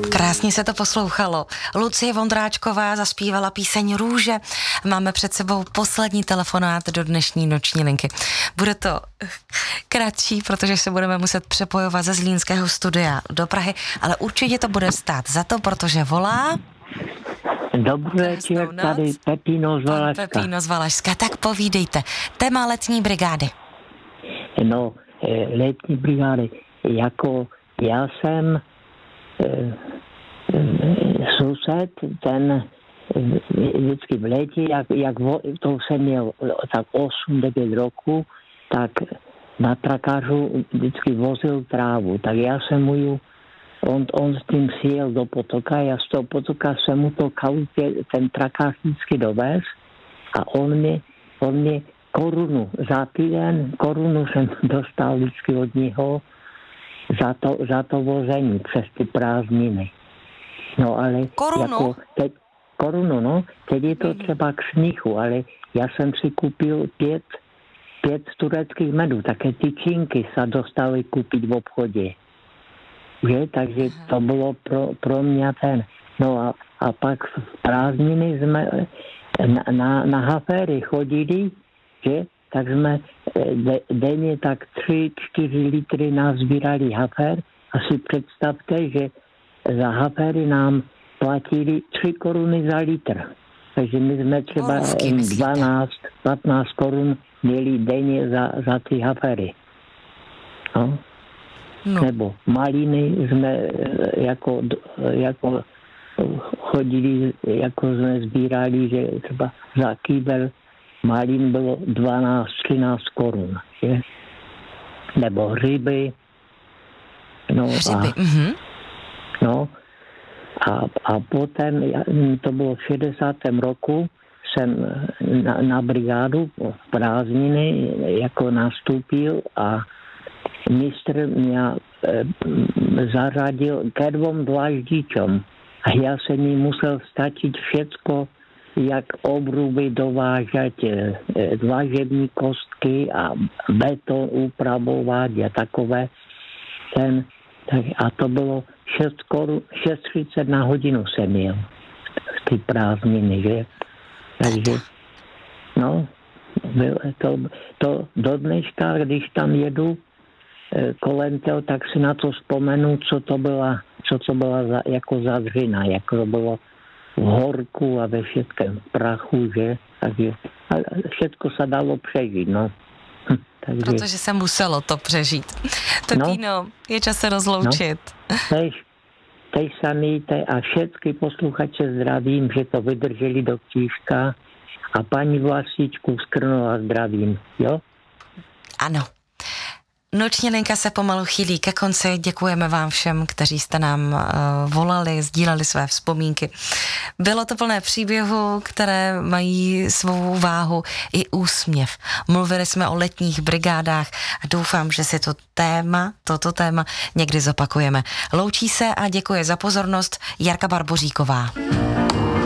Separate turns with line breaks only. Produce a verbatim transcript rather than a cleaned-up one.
Krásně se to poslouchalo. Lucie Vondráčková zaspívala píseň Růže. Máme před sebou poslední telefonát do dnešní noční linky. Bude to kratší, protože se budeme muset přepojovat ze zlínského studia do Prahy, ale určitě to bude stát za to, protože volá...
Dobrý večer, tady Pepíno z Valašska.
Pepíno z Valašska, tak povídejte. Téma letní brigády.
No, letní brigády, jako já jsem e, sused, ten vždycky v létě, jak, jak vo, to jsem měl tak osm devět roku, tak na trakářu vždycky vozil trávu, tak já jsem mu ju, on, on s tím sjel do potoka, já z toho potoka jsem mu to kautě, ten trakář vždycky dovez a on mě, on mě korunu za týden, korunu jsem dostal vždycky od něho za to, za to vození přes ty prázdniny. No ale
korunu?
Jako, teď, korunu, no, teď je to třeba k smíchu, ale já jsem si koupil pět, pět tureckých medů, také ty činky se dostaly koupit v obchodě. Že? Takže to bylo pro, pro mě ten. No a, a pak v prázdniny jsme na, na, na haféry chodili, že? Tak jsme de, denně tak tři čtyři litry nazbírali hafér a si představte, že za haféry nám platili tři koruny za litr. Takže my jsme třeba dvanáct patnáct korun měli denně za, za ty haféry. No. No. Nebo maliny jsme jako, jako chodili, jako jsme sbírali, že třeba za kýbel malin bylo dvanáct třináct korun. Je? Nebo hřiby. No,
hřiby,
a,
mhm.
no a, a potom, to bylo v šedesátém roku, jsem na, na brigádu v prázdniny jako nastoupil a mistr mě e, zařadil ke dvom dlaždičom a já jsem mi musel stačit všecko, jak obruby dovážet, e, dlažební kostky a beton upravovat a takové. Ten, tak, a to bylo šest korun, šest třicet na hodinu jsem měl v ty prázdniny, že? Takže, no, to, to do dneška, když tam jedu kolem toho, tak si na to vzpomenu, co to byla, co to byla za, jako za dřina, jako to bylo v horku a ve všetkém prachu, že? Takže všetko se dalo přežít, no. Hm, takže...
Protože se muselo to přežít. Pepíno, no, je čas se rozloučit.
No, tež, tež sa mějte a všetky posluchače zdravím, že to vydrželi do ktížka a paní Vlasičku z Krnova zdravím, jo?
Ano. Noční linka se pomalu chýlí ke konci. Děkujeme vám všem, kteří jste nám uh, volali, sdíleli své vzpomínky. Bylo to plné příběhů, které mají svou váhu i úsměv. Mluvili jsme o letních brigádách a doufám, že si to téma, toto téma někdy zopakujeme. Loučí se a děkuje za pozornost Jarka Barboříková.